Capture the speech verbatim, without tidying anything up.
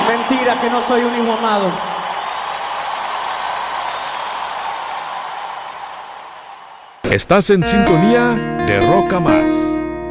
Mentira que no soy un hijo amado. Estás en sintonía de Roca Más.